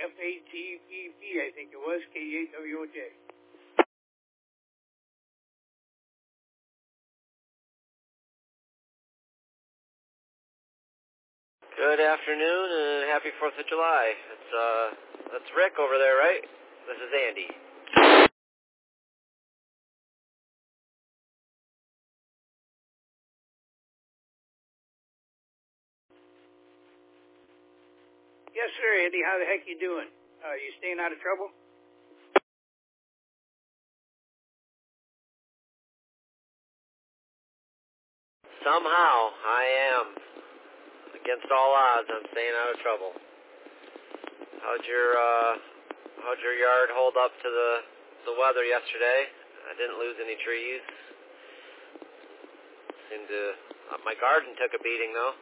FATPP, I think it was, KWOJ. Good afternoon and happy 4th of July. That's Rick over there, right? This is Andy. Yes, sir, Andy. How the heck you doing? You staying out of trouble? Somehow I am. Against all odds, I'm staying out of trouble. How'd your yard hold up to the weather yesterday? I didn't lose any trees. My garden took a beating though.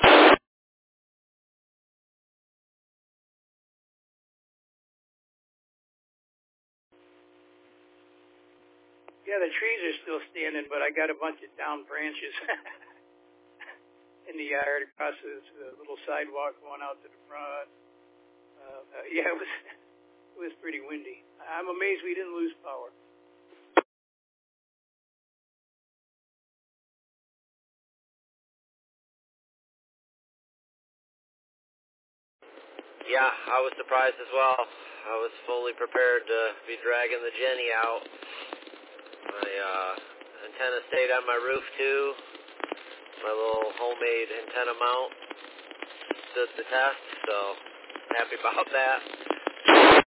Yeah, the trees are still standing, but I got a bunch of down branches in the yard across this little sidewalk going out to the front. Yeah, it was pretty windy. I'm amazed we didn't lose power. Yeah, I was surprised as well. I was fully prepared to be dragging the Jenny out. My antenna stayed on my roof too. My little homemade antenna mount stood the test, so happy about that.